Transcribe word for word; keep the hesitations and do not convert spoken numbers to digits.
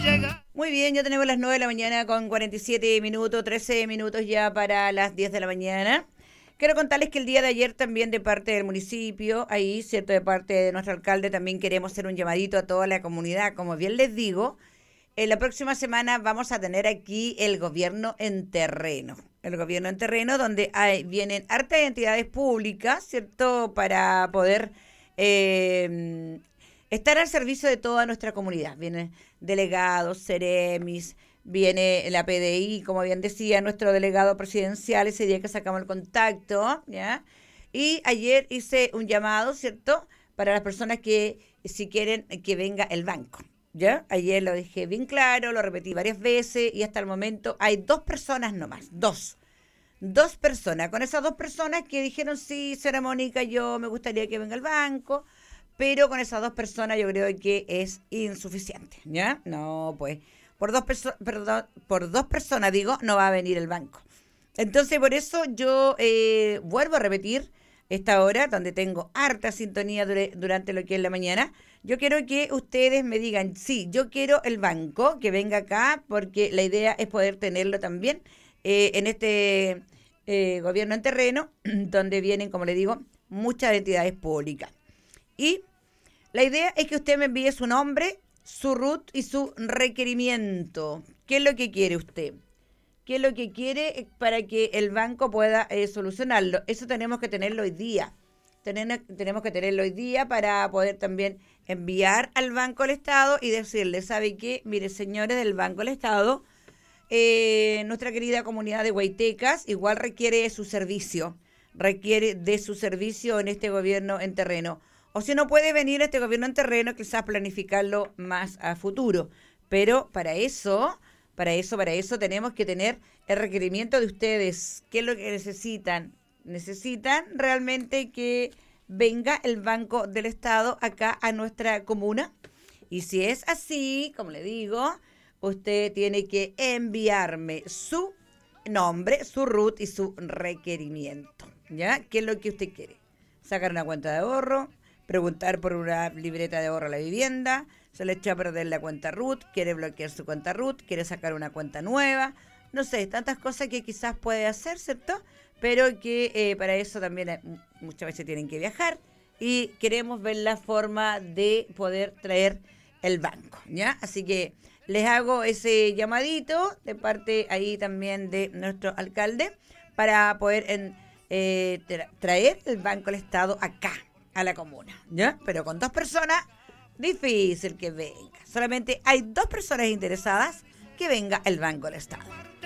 Muy bien, ya tenemos las nueve de la mañana con cuarenta y siete minutos, trece minutos ya para las diez de la mañana. Quiero contarles que el día de ayer también de parte del municipio, ahí, cierto, de parte de nuestro alcalde, también queremos hacer un llamadito a toda la comunidad. Como bien les digo, en la próxima semana vamos a tener aquí el gobierno en terreno. El gobierno en terreno donde hay, vienen hartas entidades públicas, ¿cierto? Para poder eh, estar al servicio de toda nuestra comunidad. Vienen delegados, seremis, viene la P D I, como bien decía, nuestro delegado presidencial, ese día que sacamos el contacto, ¿ya? Y ayer hice un llamado, ¿cierto? Para las personas que si quieren que venga el banco. ¿Ya? Ayer lo dije bien claro, lo repetí varias veces y hasta el momento hay dos personas nomás, dos. Dos personas. Con esas dos personas que dijeron, sí, señora Mónica, yo me gustaría que venga al banco, pero con esas dos personas yo creo que es insuficiente, ¿ya? No, pues, por dos, perso- perdón, por dos personas, digo, no va a venir el banco. Entonces, por eso yo eh, vuelvo a repetir esta hora, donde tengo harta sintonía dure- durante lo que es la mañana. Yo quiero que ustedes me digan, sí, yo quiero el banco que venga acá, porque la idea es poder tenerlo también eh, en este eh, gobierno en terreno, donde vienen, como le digo, muchas entidades públicas. Y la idea es que usted me envíe su nombre, su R U T y su requerimiento. ¿Qué es lo que quiere usted? ¿Qué es lo que quiere para que el banco pueda eh, solucionarlo? Eso tenemos que tenerlo hoy día. Tenemos, tenemos que tenerlo hoy día para poder también enviar al Banco del Estado y decirle, ¿sabe qué? Mire, señores del Banco del Estado, eh, nuestra querida comunidad de Huaytecas igual requiere su servicio, requiere de su servicio en este gobierno en terreno. O si no puede venir este gobierno en terreno, quizás planificarlo más a futuro. Pero para eso, para eso, para eso tenemos que tener el requerimiento de ustedes. ¿Qué es lo que necesitan? Necesitan realmente que venga el Banco del Estado acá a nuestra comuna. Y si es así, como le digo, usted tiene que enviarme su nombre, su R U T y su requerimiento. ¿Ya? ¿Qué es lo que usted quiere? Sacar una cuenta de ahorro, preguntar por una libreta de ahorro a la vivienda, se le echó a perder la cuenta R U T, quiere bloquear su cuenta R U T, quiere sacar una cuenta nueva, no sé, tantas cosas que quizás puede hacer, ¿cierto? Pero que eh, para eso también eh, muchas veces tienen que viajar y queremos ver la forma de poder traer el banco, ¿ya? Así que les hago ese llamadito de parte ahí también de nuestro alcalde para poder en, eh, tra- traer el Banco del Estado acá, a la comuna, ¿ya? Pero con dos personas, difícil que venga. Solamente hay dos personas interesadas que venga el Banco del Estado.